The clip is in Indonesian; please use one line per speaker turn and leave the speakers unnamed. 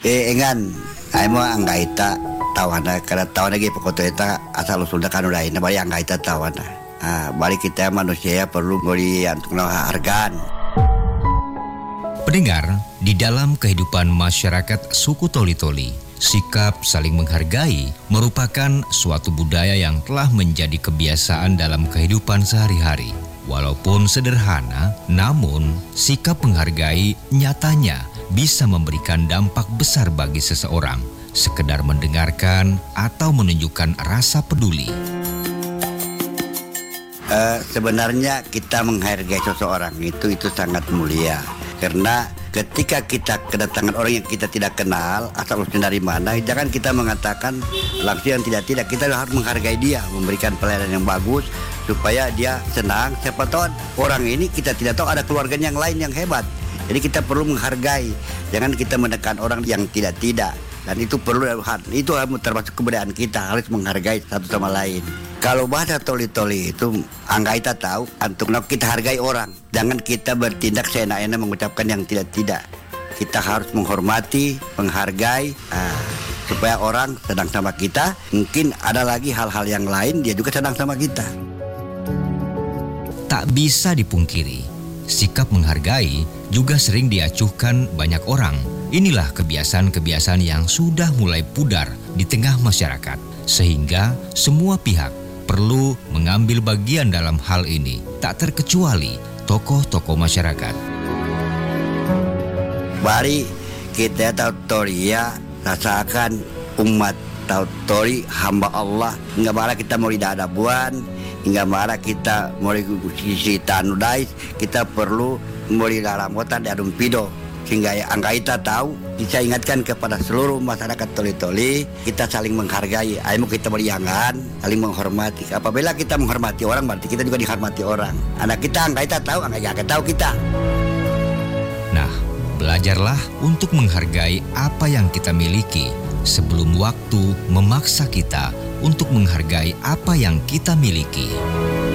Engan, ayo anggaita tawana karena tawana ge pokoto eta asal usulna kan udah ini bari anggaita tawana. Balik kita manusia perlu beri untuk hargaan.
Pendengar, di dalam kehidupan masyarakat suku Toli-Toli, sikap saling menghargai merupakan suatu budaya yang telah menjadi kebiasaan dalam kehidupan sehari-hari. Walaupun sederhana, namun sikap menghargai nyatanya bisa memberikan dampak besar bagi seseorang, sekedar mendengarkan atau menunjukkan rasa peduli.
Sebenarnya kita menghargai seseorang itu sangat mulia. Karena ketika kita kedatangan orang yang kita tidak kenal, asal usulnya dari mana, jangan kita mengatakan langsung yang tidak. Kita harus menghargai dia, memberikan pelayanan yang bagus supaya dia senang. Siapa tahu orang ini kita tidak tahu ada keluarganya yang lain yang hebat. Jadi kita perlu menghargai, jangan kita menekan orang yang tidak. Dan itu perlu, itu termasuk kebudayaan kita, harus menghargai satu sama lain. Kalau bahasa Toli-Toli itu anggaita tahu, untuk kita hargai orang. Jangan kita bertindak seenak-enak mengucapkan yang tidak. Kita harus menghormati, menghargai, supaya orang senang sama kita. Mungkin ada lagi hal-hal yang lain, dia juga senang sama kita.
Tak bisa dipungkiri, sikap menghargai juga sering diacuhkan banyak orang. Inilah kebiasaan-kebiasaan yang sudah mulai pudar di tengah masyarakat, sehingga semua pihak perlu mengambil bagian dalam hal ini, tak terkecuali tokoh-tokoh masyarakat.
Bari kita tahu Toria, rasakan umat tahu Tori hamba Allah. Enggak marah kita mau tidak ada buan, enggak marah kita mau sisi tanudais, kita perlu mau dilaramotan di adum pido. Sehingga anggaita tahu, bisa ingatkan kepada seluruh masyarakat Toli-Toli, kita saling menghargai, ayo kita beriangan, saling menghormati. Apabila kita menghormati orang, berarti kita juga dihormati orang. Anak kita anggaita tahu, anggaita tahu kita.
Nah, belajarlah untuk menghargai apa yang kita miliki sebelum waktu memaksa kita untuk menghargai apa yang kita miliki.